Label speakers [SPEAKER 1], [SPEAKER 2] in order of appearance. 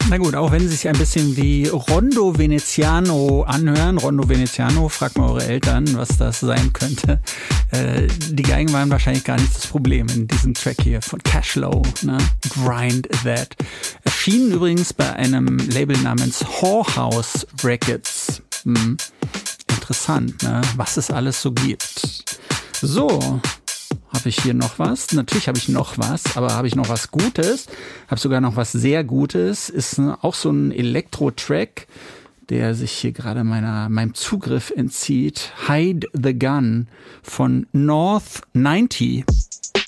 [SPEAKER 1] Na gut, auch wenn sie sich ein bisschen wie Rondo Veneziano anhören. Rondo Veneziano, fragt mal eure Eltern, was das sein könnte. Die Geigen waren wahrscheinlich gar nicht das Problem in diesem Track hier von Cashlow, ne? Grind That. Erschienen übrigens bei einem Label namens Whorehouse Records. Interessant, ne? Was es alles so gibt. So, habe ich hier noch was? Natürlich habe ich noch was, aber habe ich noch was Gutes? Habe sogar noch was sehr Gutes. Ist auch so ein Elektro-Track, der sich hier gerade meinem Zugriff entzieht. Hide the Gun von North 90.